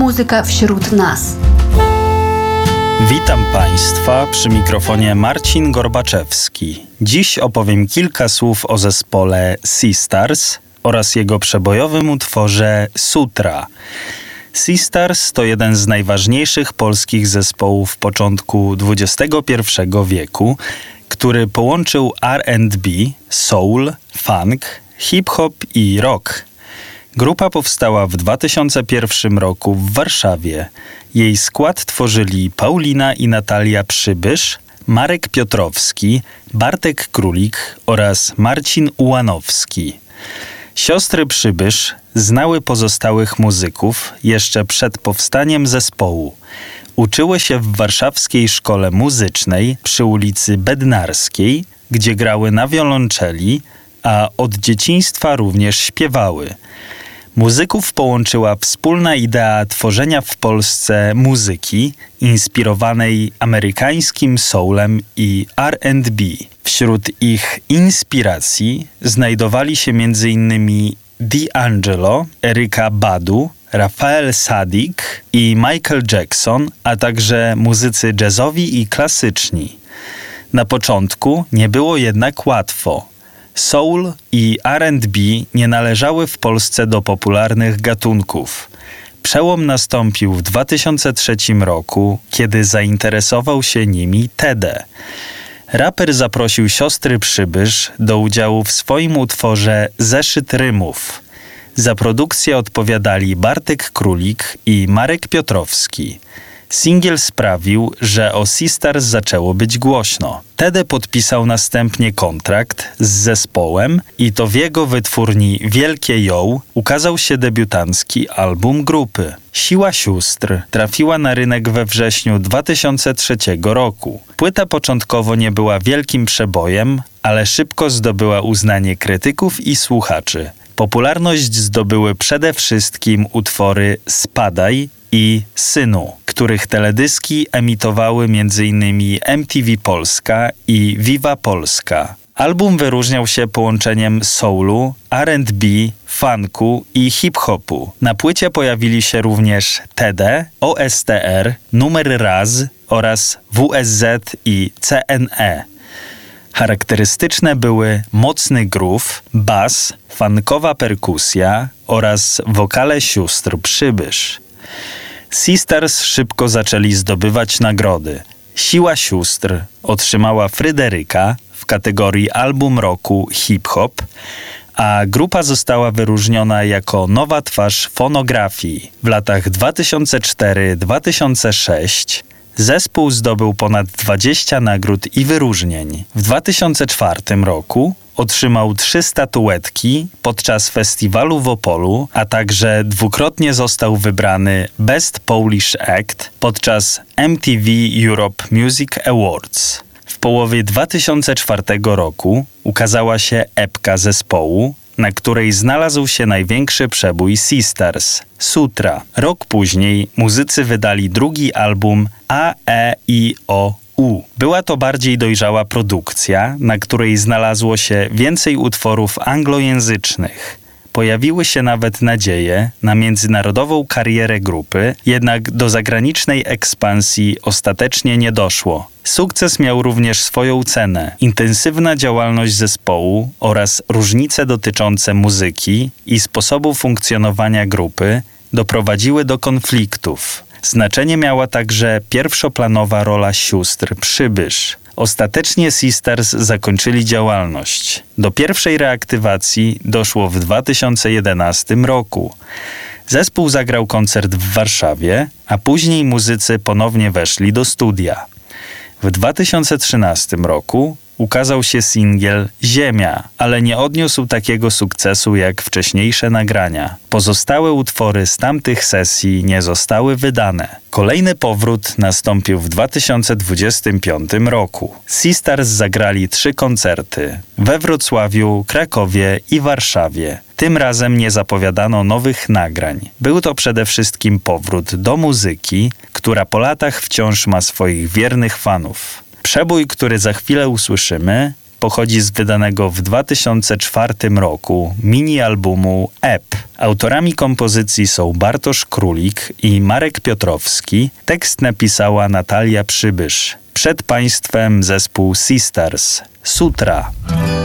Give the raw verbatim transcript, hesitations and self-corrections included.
Muzyka wśród nas. Witam Państwa, przy mikrofonie Marcin Gorbaczewski. Dziś opowiem kilka słów o zespole Sistars oraz jego przebojowym utworze Sutra. Sistars to jeden z najważniejszych polskich zespołów początku dwudziestego pierwszego wieku, który połączył R and B, soul, funk, hip-hop i rock. Grupa powstała w dwa tysiące pierwszym roku w Warszawie. Jej skład tworzyli Paulina i Natalia Przybysz, Marek Piotrowski, Bartek Królik oraz Marcin Ułanowski. Siostry Przybysz znały pozostałych muzyków jeszcze przed powstaniem zespołu. Uczyły się w warszawskiej szkole muzycznej przy ulicy Bednarskiej, gdzie grały na wiolonczeli, a od dzieciństwa również śpiewały. Muzyków połączyła wspólna idea tworzenia w Polsce muzyki inspirowanej amerykańskim soulem i R and B. Wśród ich inspiracji znajdowali się między innymi D'Angelo, Erykah Badu, Raphael Saadiq i Michael Jackson, a także muzycy jazzowi i klasyczni. Na początku nie było jednak łatwo. Soul i R and B nie należały w Polsce do popularnych gatunków. Przełom nastąpił w dwa tysiące trzecim roku, kiedy zainteresował się nimi Tede. Raper zaprosił siostry Przybysz do udziału w swoim utworze Zeszyt rymów. Za produkcję odpowiadali Bartek Królik i Marek Piotrowski. Singiel sprawił, że o Sistars zaczęło być głośno. Tede podpisał następnie kontrakt z zespołem i to w jego wytwórni Wielkie Ją ukazał się debiutancki album grupy. Siła sióstr trafiła na rynek we wrześniu dwa tysiące trzeciego roku. Płyta początkowo nie była wielkim przebojem, ale szybko zdobyła uznanie krytyków i słuchaczy. Popularność zdobyły przede wszystkim utwory Spadaj i Synu, których teledyski emitowały między innymi M T V Polska i Viva Polska. Album wyróżniał się połączeniem soulu, R and B, funku i hip-hopu. Na płycie pojawili się również Tede, O S T R, Numer Raz oraz W S Z i C N E. Charakterystyczne były mocny groove, bas, funkowa perkusja oraz wokale sióstr Przybysz. Sistars szybko zaczęli zdobywać nagrody. Siła sióstr otrzymała Fryderyka w kategorii album roku hip-hop, a grupa została wyróżniona jako nowa twarz fonografii. W latach dwa tysiące czwartym do dwa tysiące szóstego zespół zdobył ponad dwadzieścia nagród i wyróżnień. W dwa tysiące czwartym roku otrzymał trzy statuetki podczas festiwalu w Opolu, a także dwukrotnie został wybrany Best Polish Act podczas M T V Europe Music Awards. W połowie dwa tysiące czwartego roku ukazała się epka zespołu, na której znalazł się największy przebój Sistars – Sutra. Rok później muzycy wydali drugi album A E I O U. Była to bardziej dojrzała produkcja, na której znalazło się więcej utworów anglojęzycznych. Pojawiły się nawet nadzieje na międzynarodową karierę grupy, jednak do zagranicznej ekspansji ostatecznie nie doszło. Sukces miał również swoją cenę. Intensywna działalność zespołu oraz różnice dotyczące muzyki i sposobu funkcjonowania grupy doprowadziły do konfliktów. Znaczenie miała także pierwszoplanowa rola sióstr Przybysz. Ostatecznie Sistars zakończyli działalność. Do pierwszej reaktywacji doszło w dwa tysiące jedenastym roku. Zespół zagrał koncert w Warszawie, a później muzycy ponownie weszli do studia. W dwa tysiące trzynastym roku ukazał się singiel Ziemia, ale nie odniósł takiego sukcesu jak wcześniejsze nagrania. Pozostałe utwory z tamtych sesji nie zostały wydane. Kolejny powrót nastąpił w dwa tysiące dwudziestym piątym roku. Sistars zagrali trzy koncerty we Wrocławiu, Krakowie i Warszawie. Tym razem nie zapowiadano nowych nagrań. Był to przede wszystkim powrót do muzyki, która po latach wciąż ma swoich wiernych fanów. Przebój, który za chwilę usłyszymy, pochodzi z wydanego w dwa tysiące czwartym roku mini-albumu E P. Autorami kompozycji są Bartosz Królik i Marek Piotrowski. Tekst napisała Natalia Przybysz. Przed państwem zespół Sisters. Sutra.